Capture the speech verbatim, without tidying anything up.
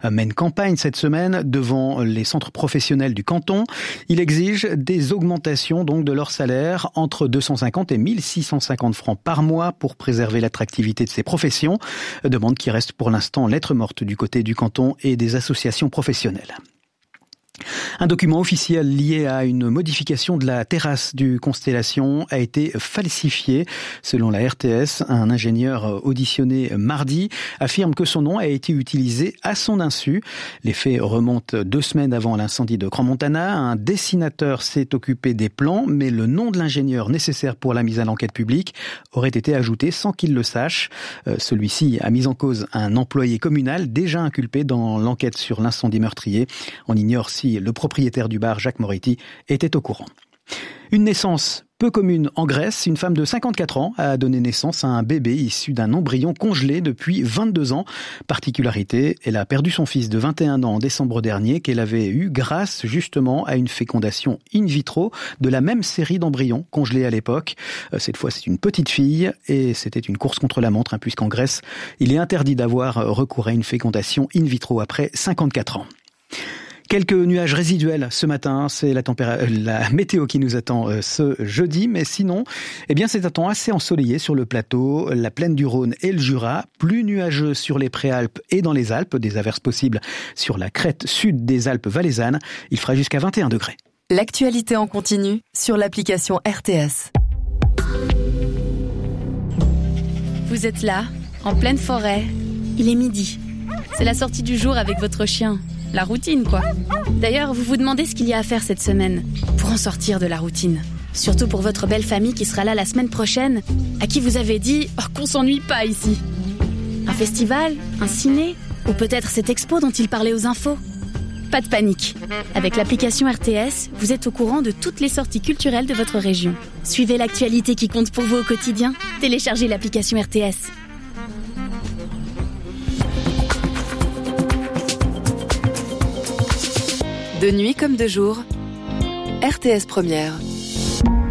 mène campagne cette semaine devant les centres professionnels du canton. Il exige des augmentations donc de leur salaire entre deux cent cinquante et mille six cent cinquante francs par mois pour préserver l'attractivité de ces professions. Demande qui reste pour l'instant lettre morte du côté du canton et des associations professionnelles. Un document officiel lié à une modification de la terrasse du Constellation a été falsifié. Selon la R T S, un ingénieur auditionné mardi affirme que son nom a été utilisé à son insu. Les faits remontent deux semaines avant l'incendie de Crans-Montana. Un dessinateur s'est occupé des plans, mais le nom de l'ingénieur nécessaire pour la mise à l'enquête publique aurait été ajouté sans qu'il le sache. Celui-ci a mis en cause un employé communal déjà inculpé dans l'enquête sur l'incendie meurtrier. On ignore si le propriétaire du bar, Jacques Moretti, était au courant. Une naissance peu commune en Grèce. Une femme de cinquante-quatre ans a donné naissance à un bébé issu d'un embryon congelé depuis vingt-deux ans. Particularité, elle a perdu son fils de vingt et un ans en décembre dernier qu'elle avait eu grâce justement à une fécondation in vitro de la même série d'embryons congelés à l'époque. Cette fois, c'est une petite fille et c'était une course contre la montre, hein, puisqu'en Grèce, il est interdit d'avoir recours à une fécondation in vitro après cinquante-quatre ans. Quelques nuages résiduels ce matin, c'est la, tempéra- la météo qui nous attend euh, ce jeudi, mais sinon, eh bien, c'est un temps assez ensoleillé sur le plateau, la plaine du Rhône et le Jura, plus nuageux sur les Préalpes et dans les Alpes, des averses possibles sur la crête sud des Alpes valaisannes. Il fera jusqu'à vingt et un degrés. L'actualité en continu sur l'application R T S. Vous êtes là, en pleine forêt. Il est midi. C'est la sortie du jour avec votre chien. La routine, quoi. D'ailleurs, vous vous demandez ce qu'il y a à faire cette semaine pour en sortir de la routine. Surtout pour votre belle famille qui sera là la semaine prochaine, à qui vous avez dit oh, qu'on s'ennuie pas ici. Un festival, un ciné, ou peut-être cette expo dont il parlait aux infos. Pas de panique. Avec l'application R T S, vous êtes au courant de toutes les sorties culturelles de votre région. Suivez l'actualité qui compte pour vous au quotidien. Téléchargez l'application R T S. De nuit comme de jour, R T S Première.